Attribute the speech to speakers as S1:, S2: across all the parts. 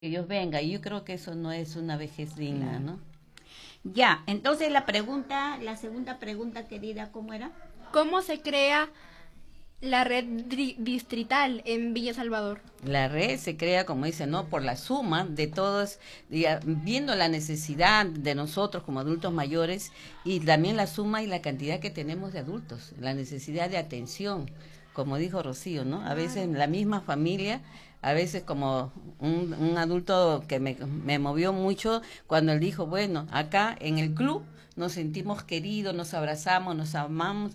S1: que Dios venga. Y yo creo que eso no es una vejez digna,
S2: Claro.
S1: ¿no?
S2: Ya, entonces la segunda pregunta, querida, ¿cómo era?
S3: ¿Cómo se crea la red distrital en Villa Salvador?
S1: La red se crea, como dice, ¿no? Por la suma de todos, viendo la necesidad de nosotros como adultos mayores y también la suma y la cantidad que tenemos de adultos, la necesidad de atención, como dijo Rocío, ¿no? A veces en la misma familia, a veces como un adulto que me movió mucho cuando él dijo, bueno, acá en el club nos sentimos queridos, nos abrazamos, nos amamos,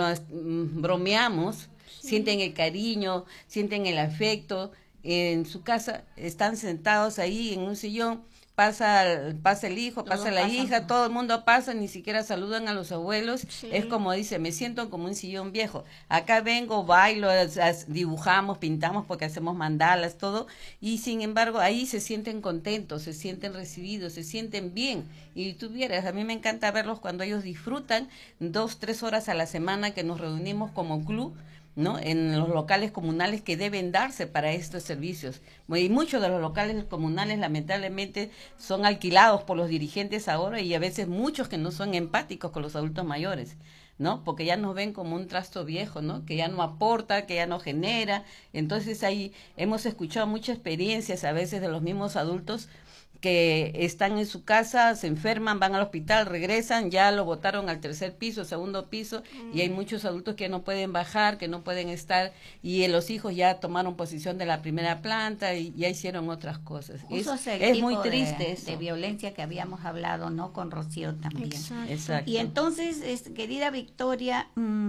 S1: bromeamos, sienten el cariño, sienten el afecto. En su casa están sentados ahí en un sillón, pasa el hijo,
S2: Todos
S1: pasa la
S2: pasan.
S1: hija, todo el mundo pasa, ni siquiera saludan a los abuelos.
S3: Sí.
S1: Es como dice, me siento como un sillón viejo. Acá vengo, bailo, dibujamos, pintamos porque hacemos mandalas, todo, y sin embargo ahí se sienten contentos, se sienten recibidos, se sienten bien. Y tú vieras, a mí me encanta verlos cuando ellos disfrutan 2, 3 horas a la semana que nos reunimos como club, ¿no? En los locales comunales que deben darse para estos servicios. Y muchos de los locales comunales lamentablemente son alquilados por los dirigentes ahora y a veces muchos que no son empáticos con los adultos mayores, ¿no? Porque ya nos ven como un trasto viejo, ¿no? Que ya no aporta, que ya no genera. Entonces ahí hemos escuchado muchas experiencias a veces de los mismos adultos que están en su casa, se enferman, van al hospital, regresan, ya lo botaron al tercer piso, segundo piso, y hay muchos adultos que no pueden bajar, que no pueden estar, y los hijos ya tomaron posición de la primera planta y ya hicieron otras cosas.
S2: Eso es el
S1: Es
S2: tipo
S1: muy triste eso.
S2: de violencia que habíamos hablado, ¿no? Con Rocío también.
S3: Exacto.
S1: Exacto.
S2: Y entonces, querida Victoria,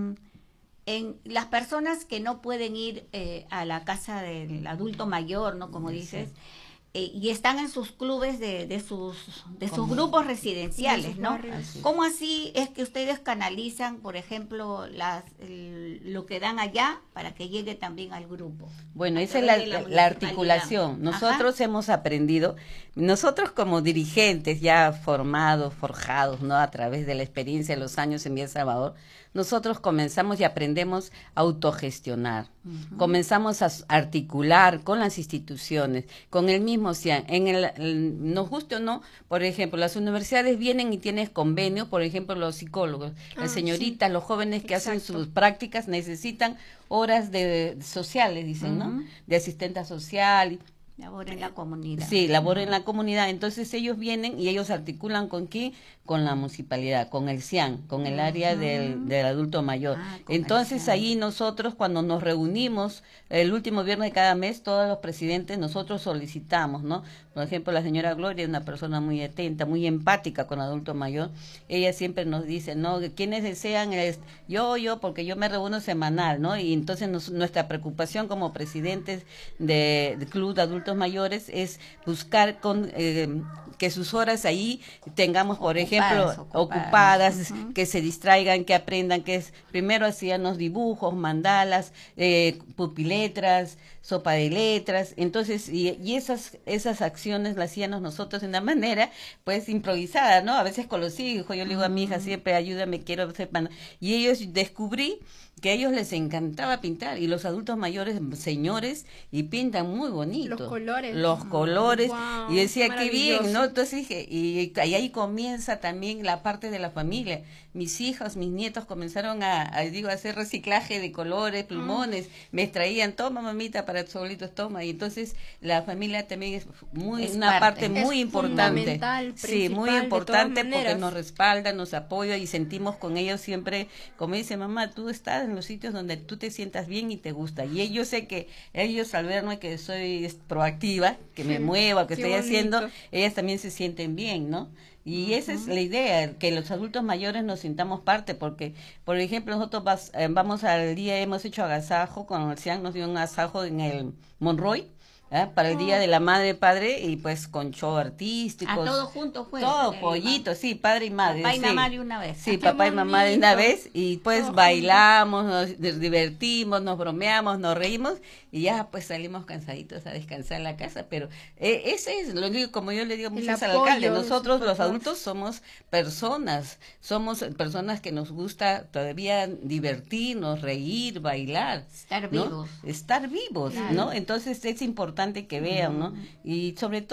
S2: en las personas que no pueden ir a la casa del adulto mayor, ¿no? Como dices, y están en sus clubes de sus grupos residenciales,
S3: De sus
S2: ¿no?
S3: barrios.
S2: ¿Cómo así es que ustedes canalizan, por ejemplo, lo que dan allá para que llegue también al grupo?
S1: Bueno,
S2: A
S1: esa es
S2: través de
S1: la
S2: municipalidad.
S1: articulación.
S2: Ajá.
S1: Nosotros hemos aprendido, nosotros como dirigentes ya formados, forjados, ¿no? A través de la experiencia de los años en Villa Salvador, nosotros comenzamos y aprendemos a autogestionar. Comenzamos a articular con las instituciones, con el mismo CIAN. Nos guste o no, por ejemplo, las universidades vienen y tienen convenio, por ejemplo, los psicólogos, las señoritas, los jóvenes que hacen
S3: Exacto.
S1: sus prácticas necesitan horas de sociales, dicen, ¿no? De asistenta social.
S2: Labor en la comunidad.
S1: Sí, labor en la comunidad. Entonces ellos vienen y ellos articulan con quién, con la municipalidad, con el CIAN, con el área del adulto mayor.
S2: Ah, con el
S1: Entonces
S2: CIAN.
S1: ahí nosotros cuando nos reunimos el último viernes de cada mes, todos los presidentes nosotros solicitamos, ¿no? Por ejemplo, la señora Gloria es una persona muy atenta, muy empática con el adulto mayor. Ella siempre nos dice, ¿no? Quienes desean, porque yo me reúno semanal, ¿no? Y entonces nuestra preocupación como presidentes de Club de Adultos Mayores es buscar que sus horas ahí tengamos, por ejemplo, ocupadas, que se distraigan, que aprendan, primero hacían los dibujos, mandalas, pupiletras, sopa de letras, entonces, y esas acciones las hacíamos nosotros de una manera, pues, improvisada, ¿no? A veces con los hijos, yo le digo a mi hija siempre, ayúdame, quiero sepan, y ellos descubrí que a ellos les encantaba pintar, y los adultos mayores, señores, y pintan muy bonito. Los colores,
S3: Wow,
S1: y decía, qué bien,
S3: maravilloso.
S1: ¿no? Entonces dije, y ahí comienza también la parte de la familia. Mis hijos, mis nietos comenzaron a hacer reciclaje de colores, plumones, me traían, toma mamita, para solitos, toma, y entonces la familia también es una parte muy importante.
S3: Fundamental,
S1: Sí, muy
S3: principal, de
S1: importante
S3: todas
S1: porque
S3: maneras.
S1: nos respalda, nos apoya y sentimos con ellos siempre, como dice mamá, tú estás en los sitios donde tú te sientas bien y te gusta. Y yo sé que ellos al verme que soy proactiva, que me muevo, que
S3: Qué
S1: estoy haciendo,
S3: bonito.
S1: ellas también se sienten bien, ¿no? Y esa es la idea, que los adultos mayores nos sintamos parte, porque, por ejemplo, nosotros vamos al día, hemos hecho agasajo, con el CIAN nos dio un agasajo en el Monroy, para el Día de la Madre y Padre, y pues con show artísticos.
S2: A todos juntos fue.
S1: Todo, pollito, sí, padre y madre.
S2: Papá y
S1: sí.
S2: mamá de una vez.
S1: Sí,
S3: Qué
S1: papá y mamá de una
S3: bonito.
S1: vez, y pues
S3: Todos
S1: bailamos, nos divertimos, nos bromeamos, nos reímos, y ya pues salimos cansaditos a descansar en la casa, pero ese es, lo digo, como yo le digo muchas al
S3: apoyo
S1: alcalde,
S3: es
S1: nosotros los
S3: importante.
S1: adultos somos personas que nos gusta todavía divertirnos, reír, bailar.
S2: Estar
S1: ¿no?
S2: vivos.
S1: Estar vivos,
S2: Claro.
S1: ¿no? Entonces es importante importante que vean, ¿no? Y sobre todo